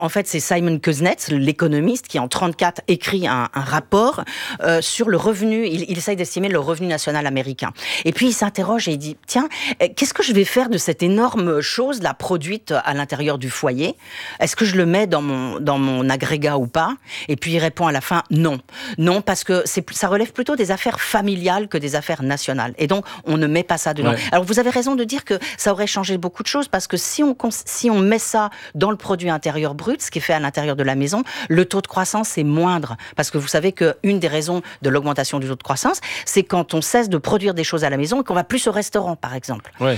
En fait, c'est Simon Kuznets, l'économiste, qui en 1934 écrit un rapport sur le revenu. Il essaye d'estimer le revenu national américain. Et puis il s'interroge et il dit, tiens, qu'est-ce que je vais faire de cette énorme chose là produite à l'intérieur du foyer ? Est-ce que je le mets dans mon agrégat ou pas ? Et puis il répond à la fin, non. Non, parce que ça relève plutôt des affaires familiales que des affaires nationales. Et donc, on ne met pas ça dedans. Ouais. Alors, vous avez raison de dire que ça aurait changé beaucoup de choses, parce que si on met ça dans le produit intérieur brut, ce qui est fait à l'intérieur de la maison, le taux de croissance est moindre. Parce que vous savez qu'une des raisons de l'augmentation du taux de croissance, c'est quand on cesse de produire des choses à la maison et qu'on va plus au restaurant, par exemple. Ouais.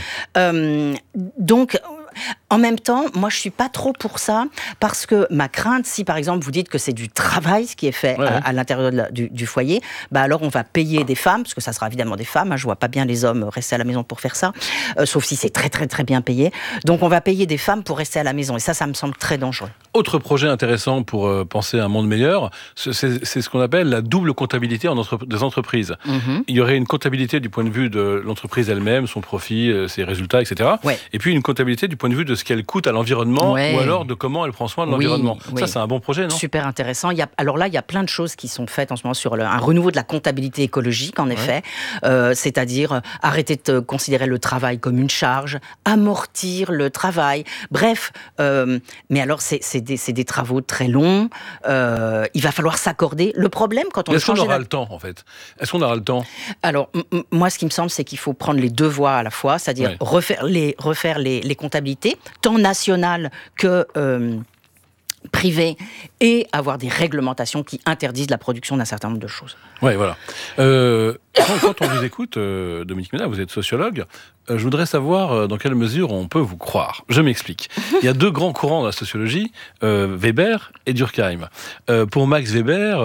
Donc, en même temps, moi, je suis pas trop pour ça, parce que ma crainte, si par exemple vous dites que c'est du travail ce qui est fait à l'intérieur du foyer, bah alors on va payer des femmes, parce que ça sera évidemment des femmes, hein, je vois pas bien les hommes rester à la maison pour faire ça, sauf si c'est très très très bien payé. Donc on va payer des femmes pour rester à la maison, et ça me semble très dangereux. Autre projet intéressant pour penser à un monde meilleur, c'est ce qu'on appelle la double comptabilité des entreprises. Mm-hmm. Il y aurait une comptabilité du point de vue de l'entreprise elle-même, son profit, ses résultats, etc. Ouais. Et puis une comptabilité du point de vue de ce qu'elle coûte à l'environnement, ou alors de comment elle prend soin de l'environnement. Oui. Ça, c'est un bon projet, non ? Super intéressant. Alors là, il y a plein de choses qui sont faites en ce moment sur un renouveau de la comptabilité écologique, en effet. C'est-à-dire arrêter de considérer le travail comme une charge, amortir le travail. Bref, mais alors c'est des travaux très longs. Il va falloir s'accorder. Le problème, quand on... Est-ce qu'on aura le temps, en fait ? Est-ce qu'on aura le temps ? Alors, moi, ce qui me semble, c'est qu'il faut prendre les deux voies à la fois, c'est-à-dire refaire les comptabilités, tant nationales que privées, et avoir des réglementations qui interdisent la production d'un certain nombre de choses. Oui, voilà. Quand on vous écoute, Dominique Ménard, vous êtes sociologue, je voudrais savoir dans quelle mesure on peut vous croire. Je m'explique. Il y a deux grands courants dans la sociologie, Weber et Durkheim. Pour Max Weber,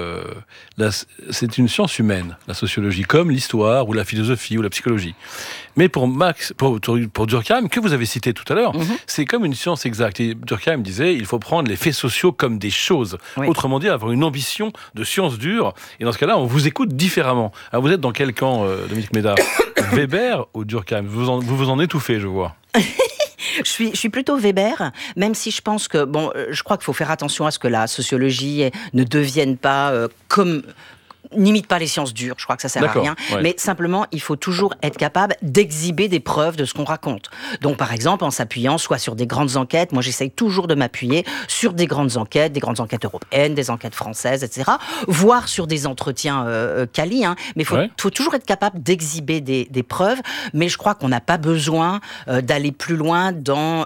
c'est une science humaine, la sociologie, comme l'histoire, ou la philosophie, ou la psychologie. Mais pour Durkheim, que vous avez cité tout à l'heure, c'est comme une science exacte. Et Durkheim disait, il faut prendre les faits sociaux comme des choses. Oui. Autrement dit, avoir une ambition de science dure. Et dans ce cas-là, on vous écoute différemment. Alors vous êtes dans quel camp, Dominique Ménard ? Weber ou Durkheim ? Vous vous en étouffez, je vois. Je suis plutôt Weber, même si je pense que, je crois qu'il faut faire attention à ce que la sociologie ne devienne pas n'imite pas les sciences dures, je crois que ça sert à rien, mais simplement, il faut toujours être capable d'exhiber des preuves de ce qu'on raconte. Donc, par exemple, en s'appuyant soit sur des grandes enquêtes, moi j'essaye toujours de m'appuyer sur des grandes enquêtes européennes, des enquêtes françaises, etc., voire sur des entretiens quali, mais il faut toujours être capable d'exhiber des preuves, mais je crois qu'on n'a pas besoin d'aller plus loin dans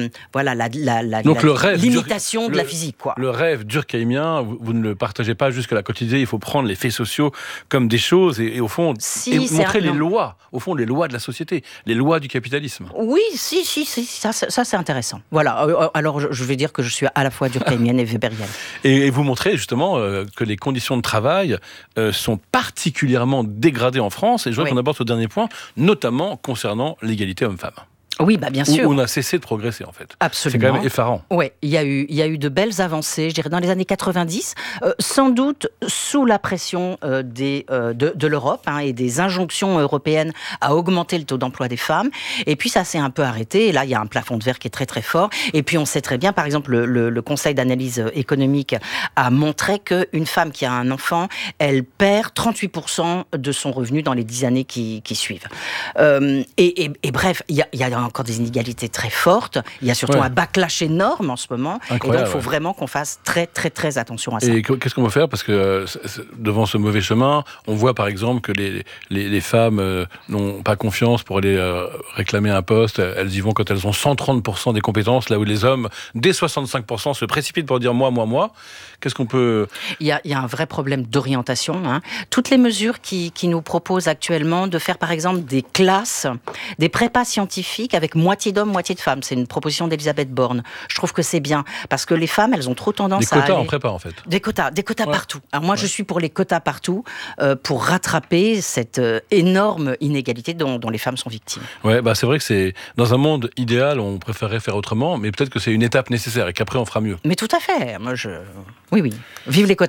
l'imitation de la physique. Quoi. Le rêve durkheimien, vous ne le partagez pas jusqu'à la quotidien, il faut prendre les faits sociaux comme des choses et au fond montrer les lois, au fond les lois de la société, les lois du capitalisme. Oui, ça c'est intéressant. Voilà, alors je vais dire que je suis à la fois durkheimienne et weberienne. Et vous montrez justement que les conditions de travail sont particulièrement dégradées en France, et je vois qu'on aborde ce dernier point, notamment concernant l'égalité homme-femme. Oui, bien sûr. Où on a cessé de progresser, en fait. Absolument. C'est quand même effarant. Oui, il y a eu de belles avancées, je dirais, dans les années 90, sans doute sous la pression de l'Europe et des injonctions européennes à augmenter le taux d'emploi des femmes. Et puis, ça s'est un peu arrêté. Et là, il y a un plafond de verre qui est très, très fort. Et puis, on sait très bien, par exemple, le Conseil d'analyse économique a montré qu'une femme qui a un enfant, elle perd 38% de son revenu dans les 10 années qui suivent. Et bref, il y a encore des inégalités très fortes. Il y a surtout un backlash énorme en ce moment. Incroyable, et donc, il faut vraiment qu'on fasse très, très, très attention à ça. Et qu'est-ce qu'on va faire ? Parce que devant ce mauvais chemin, on voit par exemple que les femmes n'ont pas confiance pour aller réclamer un poste. Elles y vont quand elles ont 130% des compétences, là où les hommes, dès 65%, se précipitent pour dire moi. Qu'est-ce qu'on peut... Il y a un vrai problème d'orientation. Toutes les mesures qui nous proposent actuellement de faire par exemple des classes, des prépas scientifiques avec moitié d'hommes, moitié de femmes. C'est une proposition d'Elisabeth Borne. Je trouve que c'est bien, parce que les femmes, elles ont trop tendance à aller... Des quotas en prépa, en fait. Des quotas partout. Alors moi, je suis pour les quotas partout, pour rattraper cette énorme inégalité dont les femmes sont victimes. Ouais, c'est vrai que c'est... Dans un monde idéal, on préférerait faire autrement, mais peut-être que c'est une étape nécessaire et qu'après, on fera mieux. Mais tout à fait. Oui. Vive les quotas.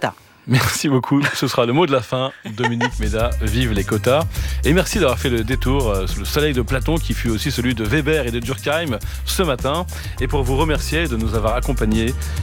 Merci beaucoup. Ce sera le mot de la fin. Dominique Méda, vive les quotas. Et merci d'avoir fait le détour sous le soleil de Platon, qui fut aussi celui de Weber et de Durkheim ce matin. Et pour vous remercier de nous avoir accompagnés,